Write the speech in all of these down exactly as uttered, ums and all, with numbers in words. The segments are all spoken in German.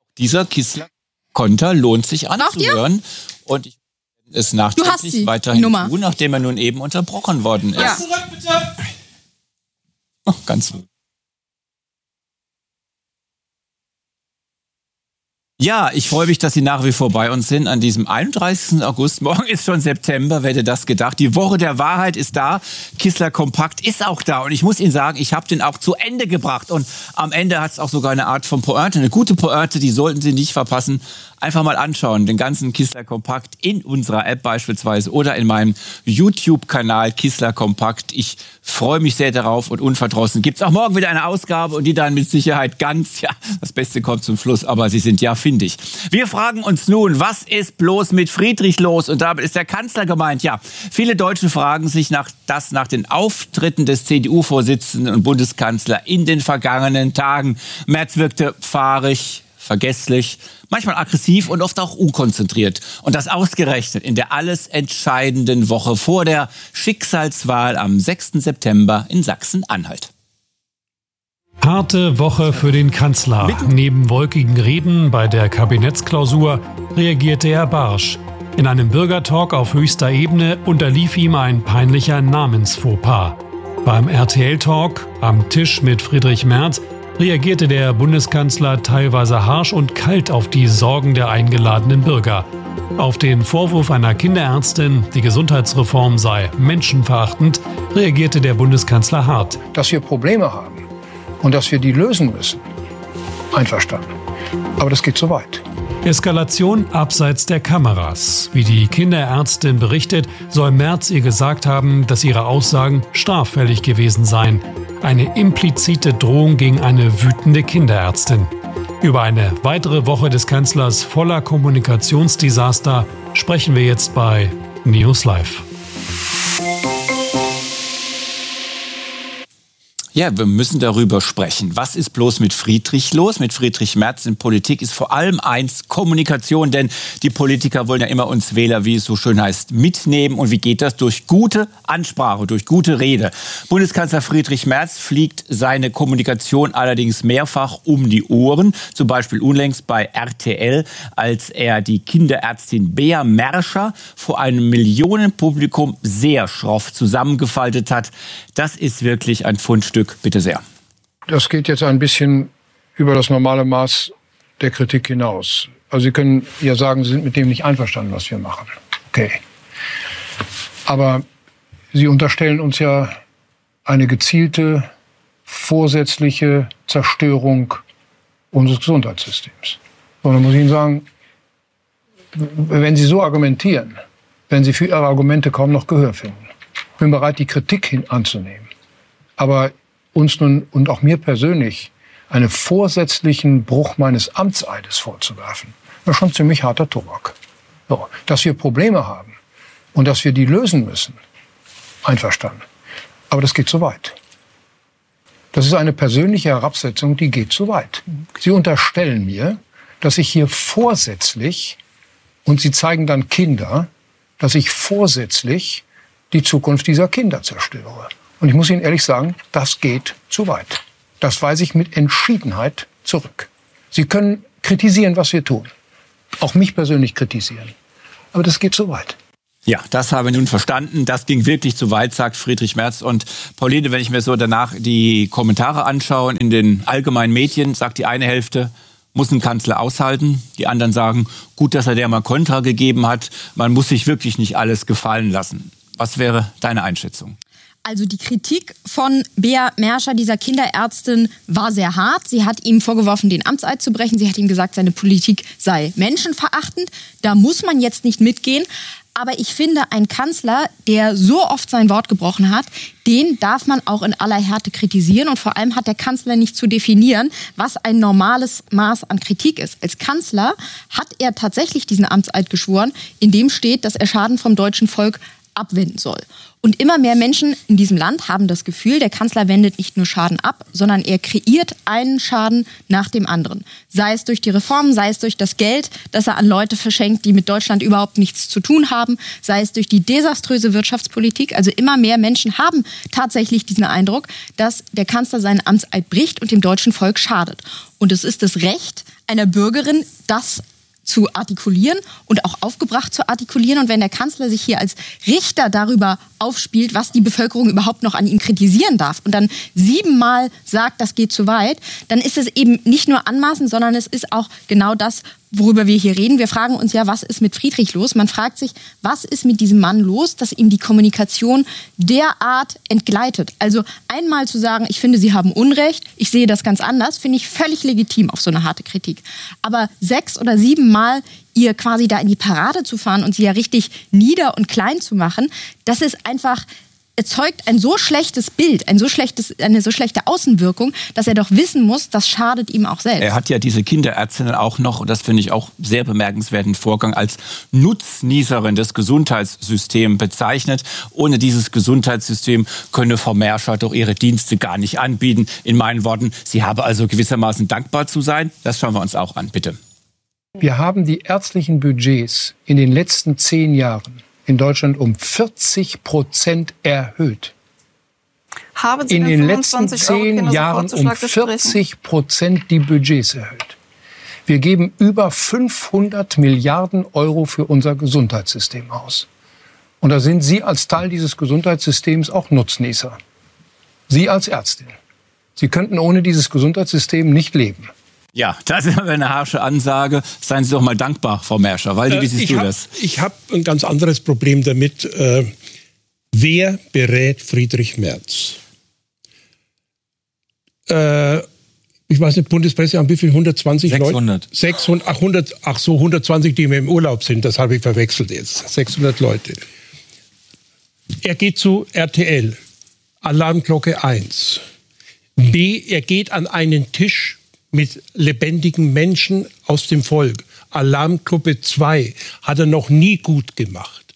Dieser Kissler-Konter lohnt sich anzuhören. Und ich werde es nachträglich weiterhin tun, nachdem er nun eben unterbrochen worden ist. Ja. Zurück, bitte! Oh, ganz gut. Ja, ich freue mich, dass Sie nach wie vor bei uns sind an diesem einunddreißigsten August. Morgen ist schon September, wer hätte das gedacht. Die Woche der Wahrheit ist da. Kissler Kompakt ist auch da. Und ich muss Ihnen sagen, ich habe den auch zu Ende gebracht. Und am Ende hat es auch sogar eine Art von Pointe, eine gute Pointe, die sollten Sie nicht verpassen. Einfach mal anschauen, den ganzen Kissler Kompakt in unserer App beispielsweise oder in meinem YouTube-Kanal Kissler Kompakt. Ich freue mich sehr darauf und unverdrossen gibt's auch morgen wieder eine Ausgabe und die dann mit Sicherheit ganz, ja, das Beste kommt zum Schluss, aber Sie sind ja findig. Wir fragen uns nun, was ist bloß mit Friedrich los? Und damit ist der Kanzler gemeint. Ja, viele Deutsche fragen sich nach das nach den Auftritten des C D U-Vorsitzenden und Bundeskanzler in den vergangenen Tagen. Merz wirkte fahrig, vergesslich, manchmal aggressiv und oft auch unkonzentriert. Und das ausgerechnet in der alles entscheidenden Woche vor der Schicksalswahl am sechsten September in Sachsen-Anhalt. Harte Woche für den Kanzler. Neben wolkigen Reden bei der Kabinettsklausur reagierte er barsch. In einem Bürgertalk auf höchster Ebene unterlief ihm ein peinlicher Namensfauxpas. Beim R T L-Talk am Tisch mit Friedrich Merz reagierte der Bundeskanzler teilweise harsch und kalt auf die Sorgen der eingeladenen Bürger. Auf den Vorwurf einer Kinderärztin, die Gesundheitsreform sei menschenverachtend, reagierte der Bundeskanzler hart. Dass wir Probleme haben und dass wir die lösen müssen, einverstanden. Aber das geht zu weit. Eskalation abseits der Kameras. Wie die Kinderärztin berichtet, soll Merz ihr gesagt haben, dass ihre Aussagen straffällig gewesen seien. Eine implizite Drohung gegen eine wütende Kinderärztin. Über eine weitere Woche des Kanzlers voller Kommunikationsdesaster sprechen wir jetzt bei News Live. Ja, wir müssen darüber sprechen. Was ist bloß mit Friedrich los? Mit Friedrich Merz in Politik ist vor allem eins Kommunikation, denn die Politiker wollen ja immer uns Wähler, wie es so schön heißt, mitnehmen. Und wie geht das? Durch gute Ansprache, durch gute Rede. Bundeskanzler Friedrich Merz fliegt seine Kommunikation allerdings mehrfach um die Ohren. Zum Beispiel unlängst bei R T L, als er die Kinderärztin Bea Merscher vor einem Millionenpublikum sehr schroff zusammengefaltet hat. Das ist wirklich ein Fundstück. Bitte sehr. Das geht jetzt ein bisschen über das normale Maß der Kritik hinaus. Also Sie können ja sagen, Sie sind mit dem nicht einverstanden, was wir machen. Okay. Aber Sie unterstellen uns ja eine gezielte, vorsätzliche Zerstörung unseres Gesundheitssystems. Und dann muss ich Ihnen sagen, wenn Sie so argumentieren, werden Sie für Ihre Argumente kaum noch Gehör finden. Ich bin bereit, die Kritik hin anzunehmen. Aber uns nun und auch mir persönlich einen vorsätzlichen Bruch meines Amtseides vorzuwerfen, das ist schon ziemlich harter Tobak. So, dass wir Probleme haben und dass wir die lösen müssen, einverstanden. Aber das geht zu weit. Das ist eine persönliche Herabsetzung, die geht zu weit. Sie unterstellen mir, dass ich hier vorsätzlich, und Sie zeigen dann Kinder, dass ich vorsätzlich die Zukunft dieser Kinder zerstöre. Und ich muss Ihnen ehrlich sagen, das geht zu weit. Das weise ich mit Entschiedenheit zurück. Sie können kritisieren, was wir tun. Auch mich persönlich kritisieren. Aber das geht zu weit. Ja, das haben wir nun verstanden. Das ging wirklich zu weit, sagt Friedrich Merz. Und Pauline, wenn ich mir so danach die Kommentare anschaue in den allgemeinen Medien, sagt die eine Hälfte, muss ein Kanzler aushalten. Die anderen sagen, gut, dass er der mal Kontra gegeben hat. Man muss sich wirklich nicht alles gefallen lassen. Was wäre deine Einschätzung? Also die Kritik von Bea Merscher, dieser Kinderärztin, war sehr hart. Sie hat ihm vorgeworfen, den Amtseid zu brechen. Sie hat ihm gesagt, seine Politik sei menschenverachtend. Da muss man jetzt nicht mitgehen. Aber ich finde, ein Kanzler, der so oft sein Wort gebrochen hat, den darf man auch in aller Härte kritisieren. Und vor allem hat der Kanzler nicht zu definieren, was ein normales Maß an Kritik ist. Als Kanzler hat er tatsächlich diesen Amtseid geschworen, in dem steht, dass er Schaden vom deutschen Volk abwenden soll. Und immer mehr Menschen in diesem Land haben das Gefühl, der Kanzler wendet nicht nur Schaden ab, sondern er kreiert einen Schaden nach dem anderen. Sei es durch die Reformen, sei es durch das Geld, das er an Leute verschenkt, die mit Deutschland überhaupt nichts zu tun haben, sei es durch die desaströse Wirtschaftspolitik. Also immer mehr Menschen haben tatsächlich diesen Eindruck, dass der Kanzler seinen Amtseid bricht und dem deutschen Volk schadet. Und es ist das Recht einer Bürgerin, das zu artikulieren und auch aufgebracht zu artikulieren. Und wenn der Kanzler sich hier als Richter darüber aufspielt, was die Bevölkerung überhaupt noch an ihm kritisieren darf und dann siebenmal sagt, das geht zu weit, dann ist es eben nicht nur anmaßend, sondern es ist auch genau das, worüber wir hier reden. Wir fragen uns ja, was ist mit Friedrich los? Man fragt sich, was ist mit diesem Mann los, dass ihm die Kommunikation derart entgleitet? Also einmal zu sagen, ich finde, Sie haben Unrecht, ich sehe das ganz anders, finde ich völlig legitim auf so eine harte Kritik. Aber sechs oder sieben Mal ihr quasi da in die Parade zu fahren und sie ja richtig nieder und klein zu machen, das ist einfach, erzeugt ein so schlechtes Bild, ein so schlechtes, eine so schlechte Außenwirkung, dass er doch wissen muss, das schadet ihm auch selbst. Er hat ja diese Kinderärztin auch noch, und das finde ich auch sehr bemerkenswerten Vorgang, als Nutznießerin des Gesundheitssystems bezeichnet. Ohne dieses Gesundheitssystem könne Frau Merschert doch ihre Dienste gar nicht anbieten. In meinen Worten, sie habe also gewissermaßen dankbar zu sein. Das schauen wir uns auch an, bitte. Wir haben die ärztlichen Budgets in den letzten zehn Jahren in Deutschland um vierzig Prozent erhöht. Haben Sie in den letzten zehn Jahren um vierzig Prozent die Budgets erhöht. Wir geben über fünfhundert Milliarden Euro für unser Gesundheitssystem aus. Und da sind Sie als Teil dieses Gesundheitssystems auch Nutznießer. Sie als Ärztin. Sie könnten ohne dieses Gesundheitssystem nicht leben. Ja, das ist aber eine harsche Ansage. Seien Sie doch mal dankbar, Frau Merscher. Waldi, wie siehst du das? Ich habe ein ganz anderes Problem damit. Äh, wer berät Friedrich Merz? Äh, ich weiß nicht, Bundespresse haben wie viel? hundertzwanzig sechshundert. Leute? sechshundert. Ach, hundert, ach so, hundertzwanzig, die mir im Urlaub sind. Das habe ich verwechselt jetzt. sechshundert Leute. Er geht zu R T L. Alarmglocke eins. B, er geht an einen Tisch mit lebendigen Menschen aus dem Volk. Alarmgruppe zwei hat er noch nie gut gemacht.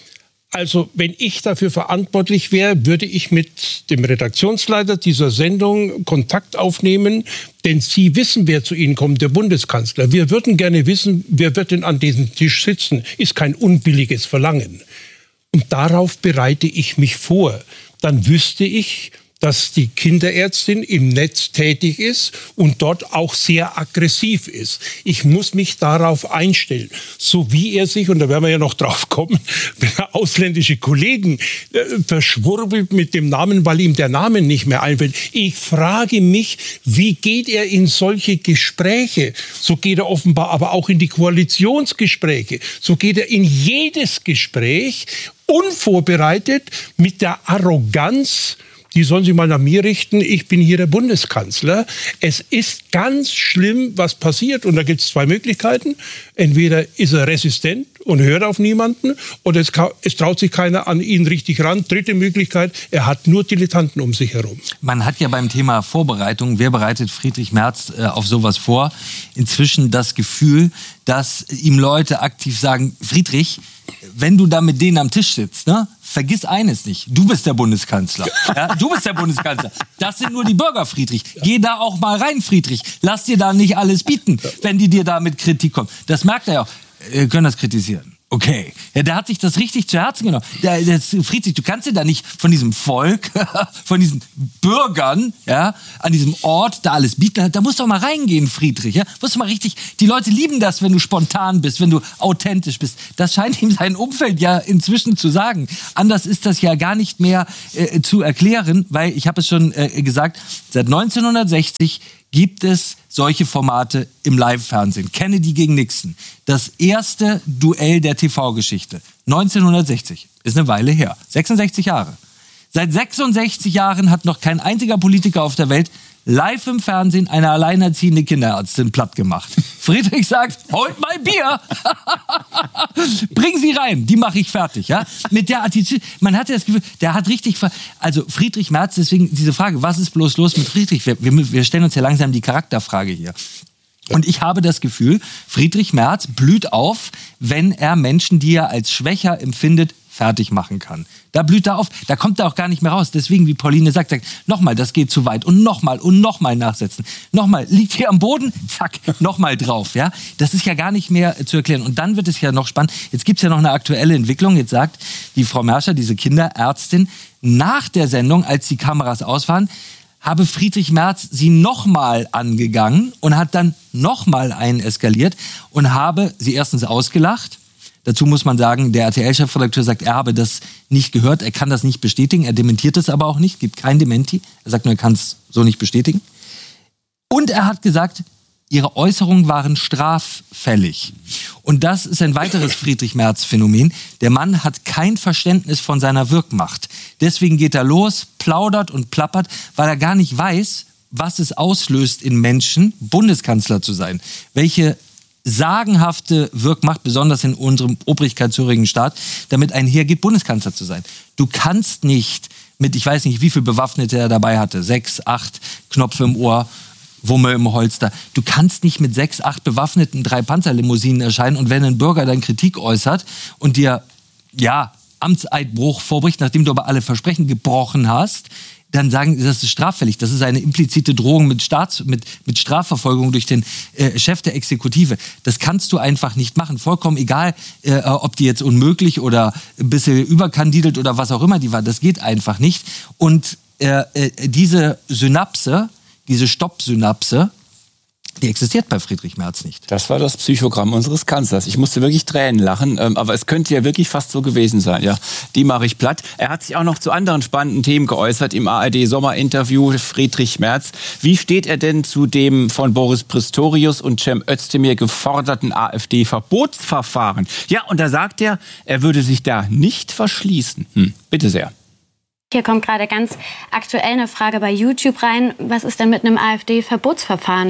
Also wenn ich dafür verantwortlich wäre, würde ich mit dem Redaktionsleiter dieser Sendung Kontakt aufnehmen, denn Sie wissen, wer zu Ihnen kommt, der Bundeskanzler. Wir würden gerne wissen, wer wird denn an diesem Tisch sitzen. Ist kein unbilliges Verlangen. Und darauf bereite ich mich vor. Dann wüsste ich, dass die Kinderärztin im Netz tätig ist und dort auch sehr aggressiv ist. Ich muss mich darauf einstellen. So wie er sich, und da werden wir ja noch drauf kommen, wenn er ausländische Kollegen äh, verschwurbelt mit dem Namen, weil ihm der Name nicht mehr einfällt. Ich frage mich, wie geht er in solche Gespräche? So geht er offenbar aber auch in die Koalitionsgespräche. So geht er in jedes Gespräch unvorbereitet mit der Arroganz. Die sollen sich mal nach mir richten, ich bin hier der Bundeskanzler. Es ist ganz schlimm, was passiert. Und da gibt es zwei Möglichkeiten. Entweder ist er resistent und hört auf niemanden, oder es, es traut sich keiner an ihn richtig ran. Dritte Möglichkeit, er hat nur Dilettanten um sich herum. Man hat ja beim Thema Vorbereitung, wer bereitet Friedrich Merz äh, auf sowas vor, inzwischen das Gefühl, dass ihm Leute aktiv sagen, Friedrich, wenn du da mit denen am Tisch sitzt, ne, vergiss eines nicht, du bist der Bundeskanzler. Ja, du bist der Bundeskanzler. Das sind nur die Bürger, Friedrich. Geh da auch mal rein, Friedrich. Lass dir da nicht alles bieten, wenn die dir da mit Kritik kommen. Das merkt er ja auch. Wir können das kritisieren. Okay, ja, der hat sich das richtig zu Herzen genommen. Der, der Friedrich, du kannst dir da nicht von diesem Volk, von diesen Bürgern, ja, an diesem Ort da alles bieten. Da musst du doch mal reingehen, Friedrich. Ja, musst du mal richtig. Die Leute lieben das, wenn du spontan bist, wenn du authentisch bist. Das scheint ihm sein Umfeld ja inzwischen zu sagen. Anders ist das ja gar nicht mehr äh, zu erklären, weil ich habe es schon äh, gesagt, seit neunzehnhundertsechzig gibt es solche Formate im Live-Fernsehen. Kennedy gegen Nixon. Das erste Duell der T V-Geschichte. neunzehnhundertsechzig. Ist eine Weile her. sechsundsechzig Jahre. Seit sechsundsechzig Jahren hat noch kein einziger Politiker auf der Welt live im Fernsehen eine alleinerziehende Kinderärztin platt gemacht. Friedrich sagt, holt mal Bier. Bring sie rein, die mache ich fertig. Ja? Mit der Attitüde, man hat ja das Gefühl, der hat richtig, also Friedrich Merz, deswegen diese Frage, was ist bloß los mit Friedrich? Wir, wir, wir stellen uns ja langsam die Charakterfrage hier. Und ich habe das Gefühl, Friedrich Merz blüht auf, wenn er Menschen, die er als schwächer empfindet, fertig machen kann. Da blüht er auf, da kommt er auch gar nicht mehr raus. Deswegen, wie Pauline sagt, sagt nochmal, das geht zu weit und nochmal und nochmal nachsetzen. Nochmal, liegt hier am Boden, zack, nochmal drauf. Ja? Das ist ja gar nicht mehr zu erklären. Und dann wird es ja noch spannend. Jetzt gibt es ja noch eine aktuelle Entwicklung. Jetzt sagt die Frau Mercer, diese Kinderärztin, nach der Sendung, als die Kameras aus waren, habe Friedrich Merz sie nochmal angegangen und hat dann nochmal einen eskaliert und habe sie erstens ausgelacht. Dazu muss man sagen, der R T L-Chefredakteur sagt, er habe das nicht gehört, er kann das nicht bestätigen, er dementiert es aber auch nicht, gibt kein Dementi. Er sagt nur, er kann es so nicht bestätigen. Und er hat gesagt, ihre Äußerungen waren straffällig. Und das ist ein weiteres Friedrich-Merz-Phänomen. Der Mann hat kein Verständnis von seiner Wirkmacht. Deswegen geht er los, plaudert und plappert, weil er gar nicht weiß, was es auslöst in Menschen, Bundeskanzler zu sein. Welche sagenhafte Wirkmacht, besonders in unserem obrigkeitshörigen Staat, damit einhergeht, Bundeskanzler zu sein. Du kannst nicht mit, ich weiß nicht, wie viel Bewaffnete er dabei hatte, sechs, acht Knöpfe im Ohr, Wumme im Holster. Du kannst nicht mit sechs, acht bewaffneten drei Panzerlimousinen erscheinen und wenn ein Bürger dann Kritik äußert und dir, ja, Amtseidbruch vorbricht, nachdem du aber alle Versprechen gebrochen hast, dann sagen, das ist straffällig. Das ist eine implizite Drohung mit, Staats-, mit, mit Strafverfolgung durch den äh, Chef der Exekutive. Das kannst du einfach nicht machen. Vollkommen egal, äh, ob die jetzt unmöglich oder ein bisschen überkandidelt oder was auch immer die war. Das geht einfach nicht. Und äh, äh, diese Synapse, diese Stoppsynapse, die existiert bei Friedrich Merz nicht. Das war das Psychogramm unseres Kanzlers. Ich musste wirklich Tränen lachen, ähm, aber es könnte ja wirklich fast so gewesen sein. Ja, die mache ich platt. Er hat sich auch noch zu anderen spannenden Themen geäußert im A R D-Sommerinterview. Friedrich Merz. Wie steht er denn zu dem von Boris Pistorius und Cem Özdemir geforderten AfD-Verbotsverfahren? Ja, und da sagt er, er würde sich da nicht verschließen. Hm, bitte sehr. Hier kommt gerade ganz aktuell eine Frage bei YouTube rein. Was ist denn mit einem AfD-Verbotsverfahren?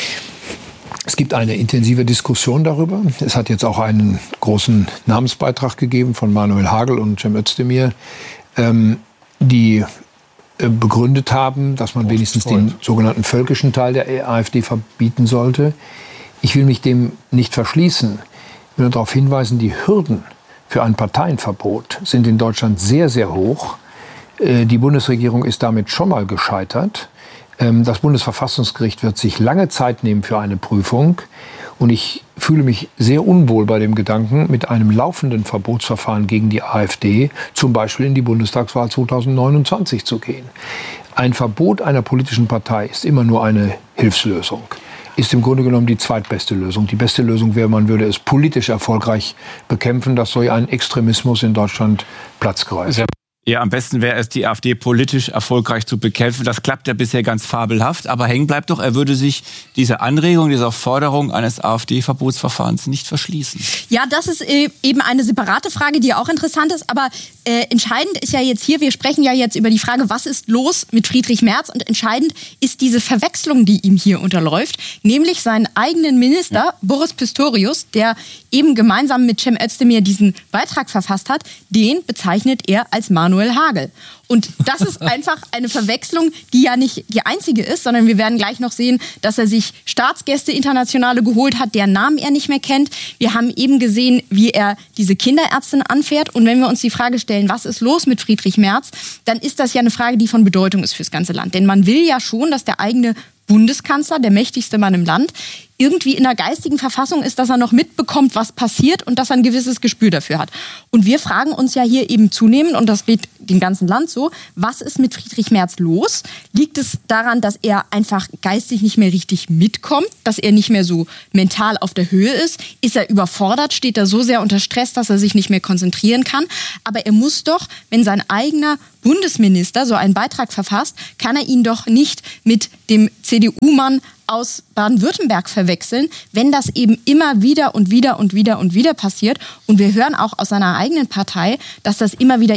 Es gibt eine intensive Diskussion darüber. Es hat jetzt auch einen großen Namensbeitrag gegeben von Manuel Hagel und Cem Özdemir, ähm, die äh, begründet haben, dass man wenigstens den sogenannten völkischen Teil der AfD verbieten sollte. Ich will mich dem nicht verschließen. Ich will nur darauf hinweisen, die Hürden für ein Parteienverbot sind in Deutschland sehr, sehr hoch. Die Bundesregierung ist damit schon mal gescheitert. Das Bundesverfassungsgericht wird sich lange Zeit nehmen für eine Prüfung. Und ich fühle mich sehr unwohl bei dem Gedanken, mit einem laufenden Verbotsverfahren gegen die AfD zum Beispiel in die Bundestagswahl zweitausendneunundzwanzig zu gehen. Ein Verbot einer politischen Partei ist immer nur eine Hilfslösung. Ist im Grunde genommen die zweitbeste Lösung. Die beste Lösung wäre, man würde es politisch erfolgreich bekämpfen, dass so ein Extremismus in Deutschland Platz greift. Ja, am besten wäre es, die AfD politisch erfolgreich zu bekämpfen. Das klappt ja bisher ganz fabelhaft. Aber hängen bleibt doch, er würde sich dieser Anregung, dieser Forderung eines AfD-Verbotsverfahrens nicht verschließen. Ja, das ist eben eine separate Frage, die auch interessant ist. Aber äh, entscheidend ist ja jetzt hier, wir sprechen ja jetzt über die Frage, was ist los mit Friedrich Merz? Und entscheidend ist diese Verwechslung, die ihm hier unterläuft. Nämlich seinen eigenen Minister, ja. Boris Pistorius, der eben gemeinsam mit Cem Özdemir diesen Beitrag verfasst hat, den bezeichnet er als Manuel Hagel. Und das ist einfach eine Verwechslung, die ja nicht die einzige ist, sondern wir werden gleich noch sehen, dass er sich Staatsgäste Internationale geholt hat, deren Namen er nicht mehr kennt. Wir haben eben gesehen, wie er diese Kinderärztin anfährt. Und wenn wir uns die Frage stellen, was ist los mit Friedrich Merz, dann ist das ja eine Frage, die von Bedeutung ist fürs ganze Land. Denn man will ja schon, dass der eigene Bundeskanzler, der mächtigste Mann im Land, irgendwie in der geistigen Verfassung ist, dass er noch mitbekommt, was passiert und dass er ein gewisses Gespür dafür hat. Und wir fragen uns ja hier eben zunehmend, und das geht dem ganzen Land so, was ist mit Friedrich Merz los? Liegt es daran, dass er einfach geistig nicht mehr richtig mitkommt, dass er nicht mehr so mental auf der Höhe ist? Ist er überfordert? Steht er so sehr unter Stress, dass er sich nicht mehr konzentrieren kann? Aber er muss doch, wenn sein eigener Bundesminister so einen Beitrag verfasst, kann er ihn doch nicht mit dem C D U-Mann aus Baden-Württemberg verwechseln, wenn das eben immer wieder und wieder und wieder und wieder passiert. Und wir hören auch aus seiner eigenen Partei, dass das immer wieder